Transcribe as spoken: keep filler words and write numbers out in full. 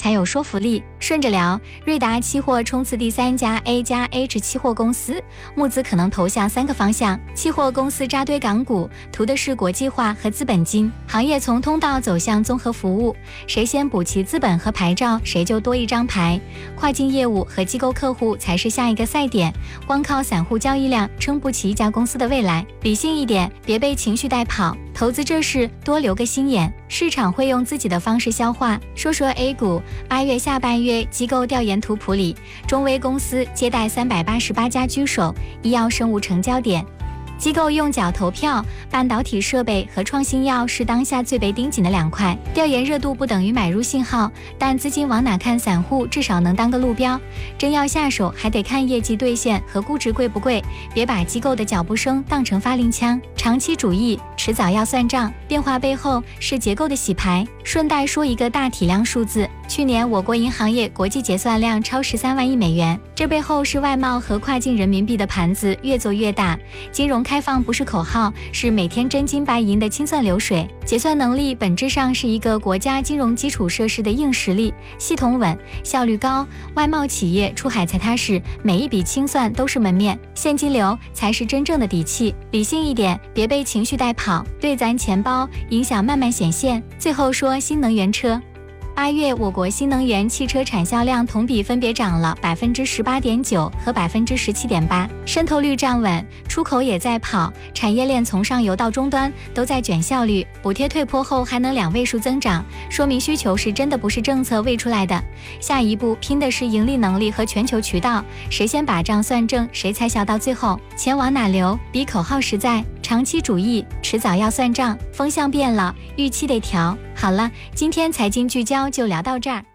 才有说服力。顺着聊，瑞达期货冲刺第三家 A 加 H 期货公司，募资可能投向三个方向。期货公司扎堆港股，图的是国际化和资本金。行业从通道走向综合服务，谁先补齐资本和牌照，谁就多一张牌。跨境业务和机构客户才是下一个赛点，光靠散户交易量撑不起一家公司的未来。理性一点，别被情绪带跑。投资这事多留个心眼，市场会用自己的方式消化。说说 A 股，八月下半月机构调研图谱里，中微公司接待三百八十八家居首，医药生物成交点。机构用脚投票，半导体设备和创新药是当下最被盯紧的两块。调研热度不等于买入信号，但资金往哪看，散户至少能当个路标。真要下手，还得看业绩兑现和估值贵不贵，别把机构的脚步声当成发令枪。长期主义迟早要算账，变化背后是结构的洗牌。顺带说一个大体量数字，去年我国银行业国际结算量超十三万亿美元，这背后是外贸和跨境人民币的盘子越做越大。金融开放不是口号，是每天真金白银的清算流水。结算能力本质上是一个国家金融基础设施的硬实力，系统稳，效率高，外贸企业出海才踏实，每一笔清算都是门面，现金流才是真正的底气。理性一点，别被情绪带跑，对咱钱包影响慢慢显现。最后说新能源车。八月，我国新能源汽车产销量同比分别涨了百分之十八点九和百分之十七点八，渗透率站稳，出口也在跑，产业链从上游到终端都在卷效率，补贴退坡后还能两位数增长，说明需求是真的，不是政策喂出来的。下一步拼的是盈利能力和全球渠道，谁先把账算正，谁才笑到最后。钱往哪流，比口号实在。长期主义迟早要算账，风向变了，预期得调。好了，今天财经聚焦就聊到这儿。